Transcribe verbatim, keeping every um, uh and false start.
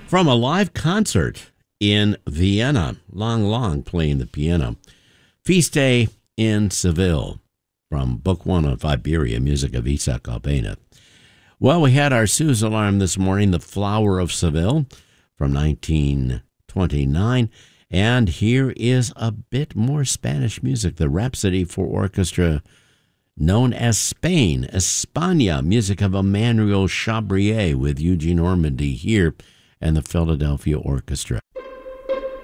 from a live concert in Vienna. Lang Lang playing the piano. Feast Day in Seville from Book One of Iberia, music of Isaac Albéniz. Well, we had our Suze alarm this morning, The Flower of Seville from nineteen twenty-nine. And here is a bit more Spanish music, the Rhapsody for Orchestra, known as Spain, España, music of Emmanuel Chabrier with Eugene Ormandy here and the Philadelphia Orchestra.